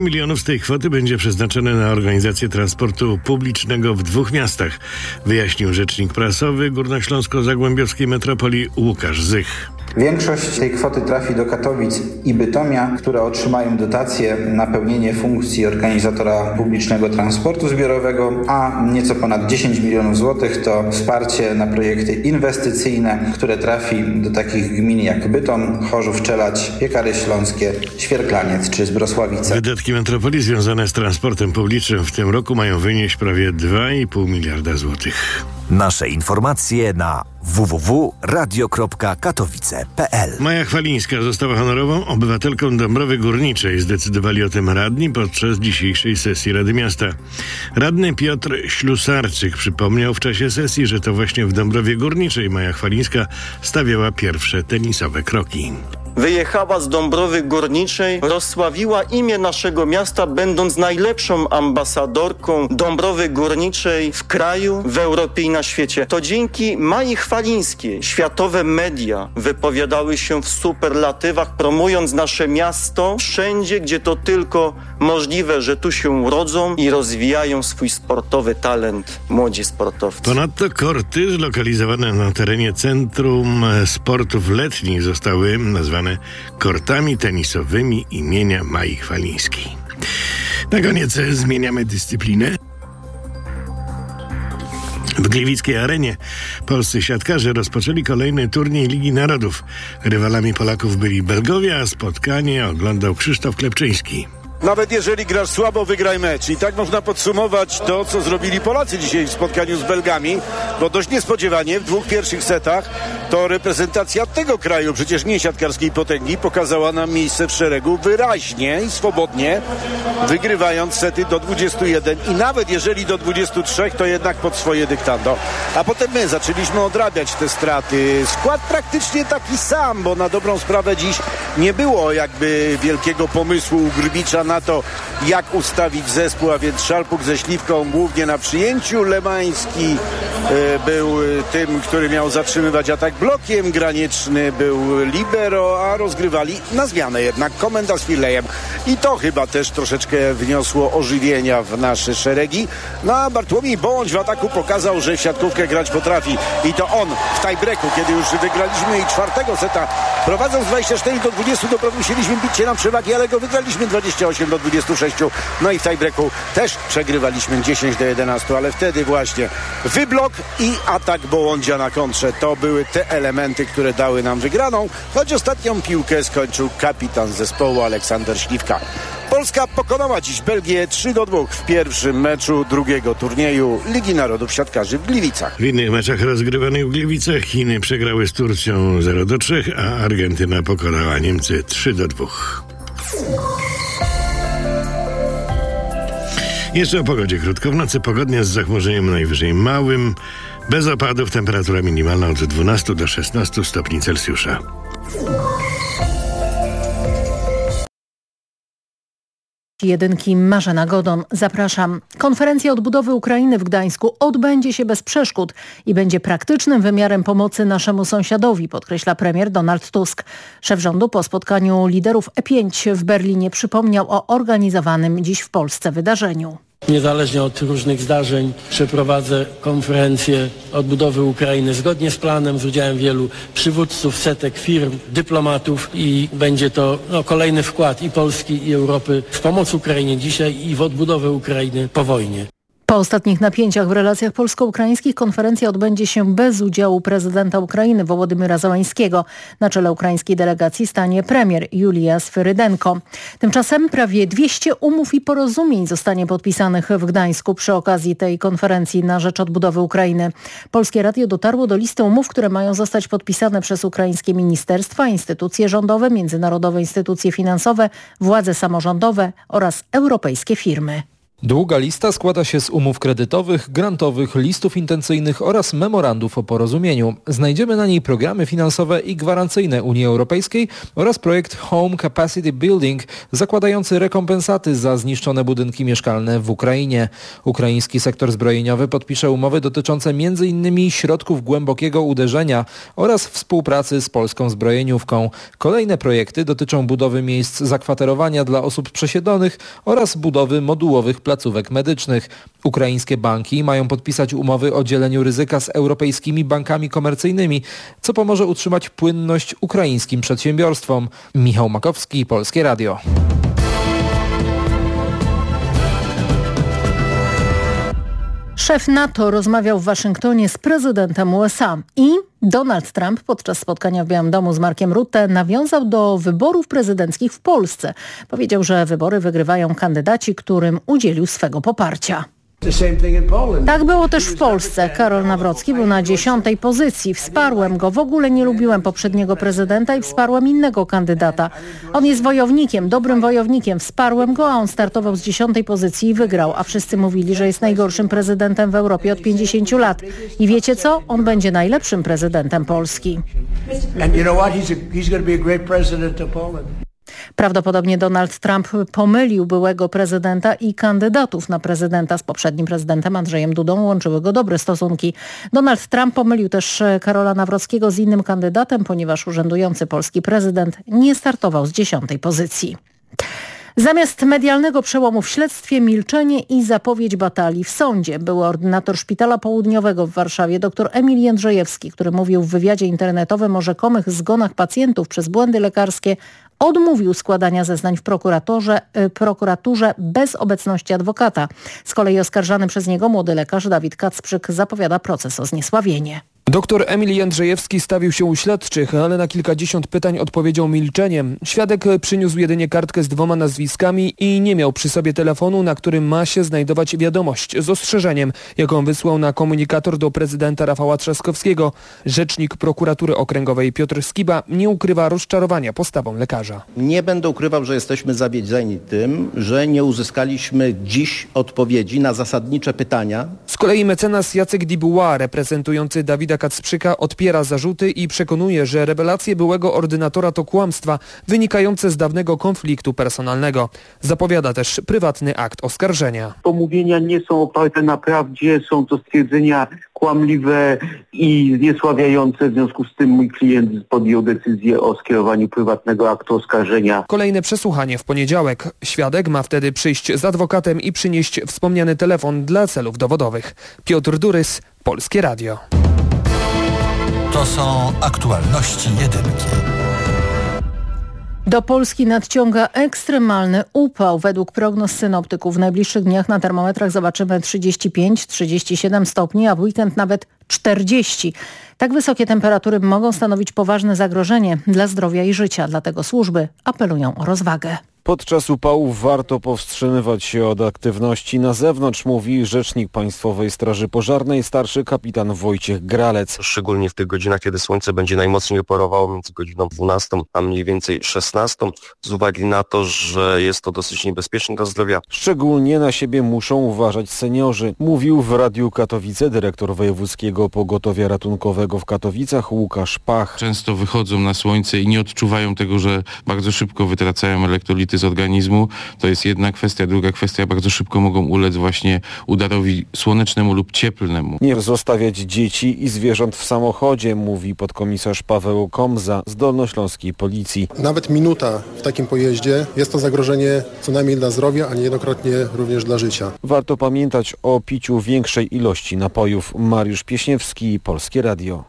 Milionów z tej kwoty będzie przeznaczone na organizację transportu publicznego w 2 miastach, wyjaśnił rzecznik prasowy Górnośląsko-Zagłębiowskiej Metropolii Łukasz Zych. Większość tej kwoty trafi do Katowic i Bytomia, które otrzymają dotację na pełnienie funkcji organizatora publicznego transportu zbiorowego, a nieco ponad 10 milionów złotych to wsparcie na projekty inwestycyjne, które trafi do takich gmin jak Bytom, Chorzów, Czelać, Piekary Śląskie, Świerklaniec czy Zbrosławice. Wydatki metropolii związane z transportem publicznym w tym roku mają wynieść prawie 2,5 miliarda złotych. Nasze informacje na www.radio.katowice.pl. Maja Chwalińska została honorową obywatelką Dąbrowy Górniczej. Zdecydowali o tym radni podczas dzisiejszej sesji Rady Miasta. Radny Piotr Ślusarczyk przypomniał w czasie sesji, że to właśnie w Dąbrowie Górniczej Maja Chwalińska stawiała pierwsze tenisowe kroki. Wyjechała z Dąbrowy Górniczej, rozsławiła imię naszego miasta, będąc najlepszą ambasadorką Dąbrowy Górniczej w kraju, w Europie i na świecie. To dzięki Mai Chwalińskiej światowe media wypowiadały się w superlatywach, promując nasze miasto wszędzie, gdzie to tylko możliwe, że tu się urodzą i rozwijają swój sportowy talent młodzi sportowcy. Ponadto korty zlokalizowane na terenie Centrum Sportów Letnich zostały nazwane kortami tenisowymi imienia Mai Chwalińskiej. Na koniec zmieniamy dyscyplinę. W gliwickiej arenie polscy siatkarze rozpoczęli kolejny turniej Ligi Narodów. Rywalami Polaków byli Belgowie, a spotkanie oglądał Krzysztof Klepczyński. Nawet jeżeli grasz słabo, wygraj mecz. I tak można podsumować to, co zrobili Polacy dzisiaj w spotkaniu z Belgami, bo dość niespodziewanie w 2 pierwszych setach to reprezentacja tego kraju, przecież nie siatkarskiej potęgi, pokazała nam miejsce w szeregu wyraźnie i swobodnie, wygrywając sety do 21 i nawet jeżeli do 23, to jednak pod swoje dyktando. A potem my zaczęliśmy odrabiać te straty. Skład praktycznie taki sam, bo na dobrą sprawę dziś nie było jakby wielkiego pomysłu u Grbicza na to, jak ustawić zespół, a więc Szalpuk ze Śliwką głównie na przyjęciu. Lemański był tym, który miał zatrzymywać atak blokiem, Granieczny był libero, a rozgrywali na zmianę jednak Komenda z Firlejem. I to chyba też troszeczkę wniosło ożywienia w nasze szeregi. No a Bartłomiej Bądź w ataku pokazał, że w siatkówkę grać potrafi. I to on w tiebreaku, kiedy już wygraliśmy i 4. seta, prowadząc 24-20, dopiero musieliśmy bić się na przewagi, ale go wygraliśmy 28-26. No i w tiebreaku też przegrywaliśmy 10-11, ale wtedy właśnie wyblok i atak Bołądzia na kontrze. To były te elementy, które dały nam wygraną, choć ostatnią piłkę skończył kapitan zespołu Aleksander Śliwka. Polska pokonała dziś Belgię 3-2 w pierwszym meczu drugiego turnieju Ligi Narodów Siatkarzy w Gliwicach. W innych meczach rozgrywanych w Gliwicach Chiny przegrały z Turcją 0-3, a Argentyna pokonała Niemcy 3-2. Jeszcze o pogodzie krótko. W nocy pogodnie z zachmurzeniem najwyżej małym. Bez opadów, temperatura minimalna od 12 do 16 stopni Celsjusza. Jedynki Marzena Godon. Zapraszam. Konferencja odbudowy Ukrainy w Gdańsku odbędzie się bez przeszkód i będzie praktycznym wymiarem pomocy naszemu sąsiadowi, podkreśla premier Donald Tusk. Szef rządu po spotkaniu liderów E5 w Berlinie przypomniał o organizowanym dziś w Polsce wydarzeniu. Niezależnie od różnych zdarzeń przeprowadzę konferencję odbudowy Ukrainy zgodnie z planem, z udziałem wielu przywódców, setek firm, dyplomatów i będzie to kolejny wkład i Polski, i Europy w pomoc Ukrainie dzisiaj i w odbudowę Ukrainy po wojnie. Po ostatnich napięciach w relacjach polsko-ukraińskich konferencja odbędzie się bez udziału prezydenta Ukrainy Wołodymyra Zełańskiego. Na czele ukraińskiej delegacji stanie premier Julija Swyrydenko. Tymczasem prawie 200 umów i porozumień zostanie podpisanych w Gdańsku przy okazji tej konferencji na rzecz odbudowy Ukrainy. Polskie Radio dotarło do listy umów, które mają zostać podpisane przez ukraińskie ministerstwa, instytucje rządowe, międzynarodowe instytucje finansowe, władze samorządowe oraz europejskie firmy. Długa lista składa się z umów kredytowych, grantowych, listów intencyjnych oraz memorandów o porozumieniu. Znajdziemy na niej programy finansowe i gwarancyjne Unii Europejskiej oraz projekt Home Capacity Building zakładający rekompensaty za zniszczone budynki mieszkalne w Ukrainie. Ukraiński sektor zbrojeniowy podpisze umowy dotyczące m.in. środków głębokiego uderzenia oraz współpracy z polską zbrojeniówką. Kolejne projekty dotyczą budowy miejsc zakwaterowania dla osób przesiedlonych oraz budowy modułowych placówek medycznych. Ukraińskie banki mają podpisać umowy o dzieleniu ryzyka z europejskimi bankami komercyjnymi, co pomoże utrzymać płynność ukraińskim przedsiębiorstwom. Michał Makowski, Polskie Radio. Szef NATO rozmawiał w Waszyngtonie z prezydentem USA i Donald Trump podczas spotkania w Białym Domu z Markiem Rutte nawiązał do wyborów prezydenckich w Polsce. Powiedział, że wybory wygrywają kandydaci, którym udzielił swego poparcia. Tak było też w Polsce. Karol Nawrocki był na 10. pozycji. Wsparłem go. W ogóle nie lubiłem poprzedniego prezydenta i wsparłem innego kandydata. On jest wojownikiem, dobrym wojownikiem. Wsparłem go, a on startował z 10. pozycji i wygrał. A wszyscy mówili, że jest najgorszym prezydentem w Europie od 50 lat. I wiecie co? On będzie najlepszym prezydentem Polski. Prawdopodobnie Donald Trump pomylił byłego prezydenta i kandydatów na prezydenta z poprzednim prezydentem Andrzejem Dudą. Łączyły go dobre stosunki. Donald Trump pomylił też Karola Nawrockiego z innym kandydatem, ponieważ urzędujący polski prezydent nie startował z 10. pozycji. Zamiast medialnego przełomu w śledztwie milczenie i zapowiedź batalii w sądzie. Były ordynator Szpitala Południowego w Warszawie dr Emil Jędrzejewski, który mówił w wywiadzie internetowym o rzekomych zgonach pacjentów przez błędy lekarskie, odmówił składania zeznań w prokuraturze bez obecności adwokata. Z kolei oskarżany przez niego młody lekarz Dawid Kacprzyk zapowiada proces o zniesławienie. Doktor Emil Jędrzejewski stawił się u śledczych, ale na kilkadziesiąt pytań odpowiedział milczeniem. Świadek przyniósł jedynie kartkę z 2 nazwiskami i nie miał przy sobie telefonu, na którym ma się znajdować wiadomość z ostrzeżeniem, jaką wysłał na komunikator do prezydenta Rafała Trzaskowskiego. Rzecznik prokuratury okręgowej Piotr Skiba nie ukrywa rozczarowania postawą lekarza. Nie będę ukrywał, że jesteśmy zawiedzeni tym, że nie uzyskaliśmy dziś odpowiedzi na zasadnicze pytania. Z kolei mecenas Jacek Dibuła, reprezentujący Dawida Kacprzyka, odpiera zarzuty i przekonuje, że rewelacje byłego ordynatora to kłamstwa wynikające z dawnego konfliktu personalnego. Zapowiada też prywatny akt oskarżenia. Pomówienia nie są oparte na prawdzie, są to stwierdzenia kłamliwe i zniesławiające. W związku z tym mój klient podjął decyzję o skierowaniu prywatnego aktu oskarżenia. Kolejne przesłuchanie w poniedziałek. Świadek ma wtedy przyjść z adwokatem i przynieść wspomniany telefon dla celów dowodowych. Piotr Durys, Polskie Radio. To są aktualności jedynki. Do Polski nadciąga ekstremalny upał. Według prognoz synoptyków w najbliższych dniach na termometrach zobaczymy 35-37 stopni, a w weekend nawet 40. Tak wysokie temperatury mogą stanowić poważne zagrożenie dla zdrowia i życia, dlatego służby apelują o rozwagę. Podczas upałów warto powstrzymywać się od aktywności na zewnątrz, mówi rzecznik Państwowej Straży Pożarnej, starszy kapitan Wojciech Gralec. Szczególnie w tych godzinach, kiedy słońce będzie najmocniej oporowało między godziną 12 a mniej więcej 16, z uwagi na to, że jest to dosyć niebezpieczne dla zdrowia. Szczególnie na siebie muszą uważać seniorzy, mówił w Radiu Katowice dyrektor Wojewódzkiego Pogotowia Ratunkowego w Katowicach Łukasz Pach. Często wychodzą na słońce i nie odczuwają tego, że bardzo szybko wytracają elektrolity z organizmu. To jest jedna kwestia. Druga kwestia, bardzo szybko mogą ulec właśnie udarowi słonecznemu lub cieplnemu. Nie zostawiać dzieci i zwierząt w samochodzie, mówi podkomisarz Paweł Komza z Dolnośląskiej Policji. Nawet minuta w takim pojeździe jest to zagrożenie co najmniej dla zdrowia, a niejednokrotnie również dla życia. Warto pamiętać o piciu większej ilości napojów. Mariusz Pieśniewski, Polskie Radio.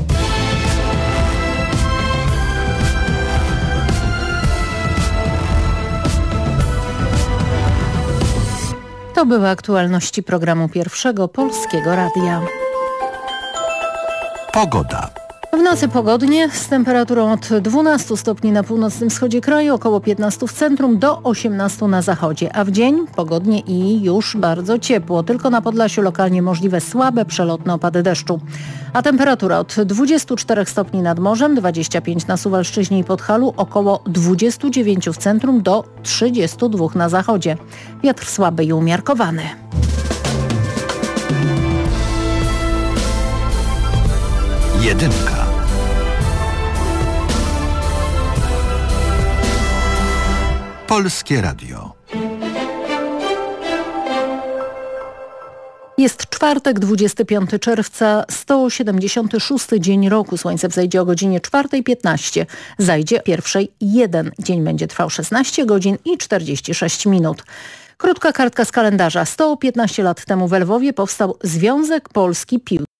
To były aktualności programu Pierwszego Polskiego Radia. Pogoda. W nocy pogodnie z temperaturą od 12 stopni na północnym wschodzie kraju, około 15 w centrum, do 18 na zachodzie. A w dzień pogodnie i już bardzo ciepło. Tylko na Podlasiu lokalnie możliwe słabe, przelotne opady deszczu. A temperatura od 24 stopni nad morzem, 25 na Suwalszczyźnie i Podhalu, około 29 w centrum, do 32 na zachodzie. Wiatr słaby i umiarkowany. Jedynka. Polskie Radio. Jest czwartek, 25 czerwca, 176 dzień roku. Słońce wzejdzie o godzinie 4:15, zajdzie 1:01. Dzień będzie trwał 16 godzin i 46 minut. Krótka kartka z kalendarza. 115 lat temu w Lwowie powstał Związek Polski Piłki